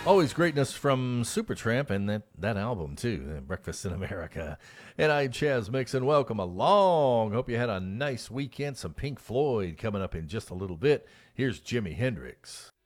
Always greatness from Supertramp and that album, too, Breakfast in America. And I'm Chaz Mixon. Welcome along. Hope you had a nice weekend. Some Pink Floyd coming up in just a little bit. Here's Jimi Hendrix.